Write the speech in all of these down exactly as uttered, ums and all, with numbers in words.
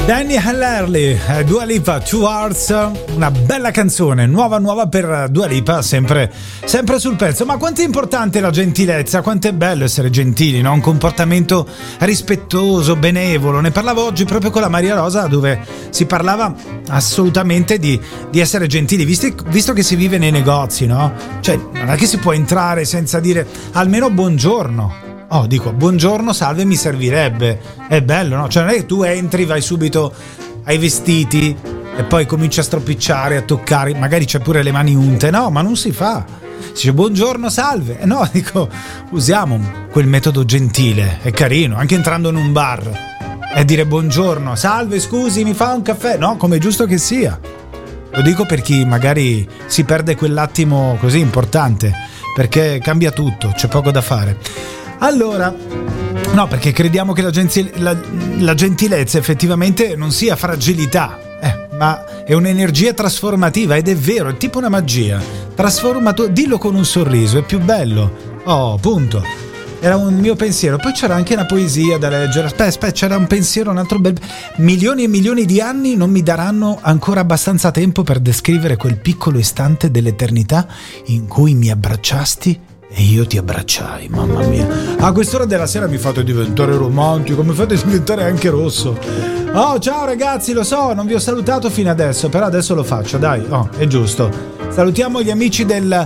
Danny Hallerly, Dua Lipa, Two Hearts, una bella canzone, nuova nuova per Dua Lipa, sempre, sempre sul pezzo. Ma quanto è importante la gentilezza, quanto è bello essere gentili, no? Un comportamento rispettoso, benevolo. Ne parlavo oggi proprio con la Maria Rosa, dove si parlava assolutamente di, di essere gentili, visto, visto che si vive nei negozi, no? Cioè, non è che si può entrare senza dire almeno buongiorno. Oh, dico, buongiorno, salve, mi servirebbe. È bello, no? Cioè non è che tu entri, vai subito ai vestiti e poi cominci a stropicciare, a toccare, magari c'è pure le mani unte. No, ma non si fa. Si dice buongiorno, salve. No, dico, usiamo quel metodo gentile, è carino, anche entrando in un bar. E dire buongiorno, salve, scusi, mi fa un caffè? No, come è giusto che sia. Lo dico per chi magari si perde quell'attimo così importante, perché cambia tutto, c'è poco da fare. Allora, no, perché crediamo che la, gentil- la, la gentilezza effettivamente non sia fragilità, eh, ma è un'energia trasformativa, ed è vero, è tipo una magia. Trasformato, dillo con un sorriso, è più bello. Oh, punto. Era un mio pensiero. Poi c'era anche una poesia da leggere. Aspetta, aspetta, c'era un pensiero, un altro bel. Milioni e milioni di anni non mi daranno ancora abbastanza tempo per descrivere quel piccolo istante dell'eternità in cui mi abbracciasti e io ti abbracciai, mamma mia. A quest'ora della sera mi fate diventare romantico, mi fate diventare anche rosso. Oh, ciao ragazzi, lo so, non vi ho salutato fino adesso, però adesso lo faccio, dai, oh, è giusto. Salutiamo gli amici del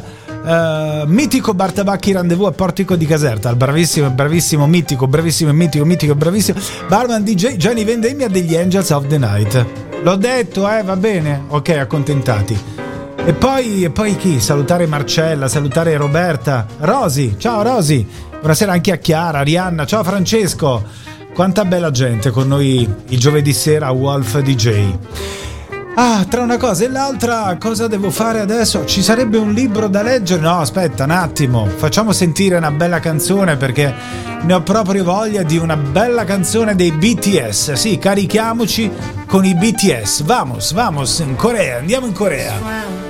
uh, mitico Bar Tabacchi Rendezvous a Portico di Caserta, il bravissimo, bravissimo, mitico, bravissimo, mitico, mitico, bravissimo barman D J Gianni Vendemmia degli Angels of the Night. L'ho detto, eh, va bene? Ok, accontentati. E poi, e poi chi? Salutare Marcella, salutare Roberta, Rosi, ciao Rosi, buonasera anche a Chiara, Arianna, ciao Francesco, quanta bella gente con noi il giovedì sera a Wolf D J. Ah, tra una cosa e l'altra, cosa devo fare adesso? Ci sarebbe un libro da leggere? No, aspetta un attimo, facciamo sentire una bella canzone, perché ne ho proprio voglia di una bella canzone dei B T S. Sì, carichiamoci con i B T S. Vamos, vamos, in Corea, andiamo in Corea.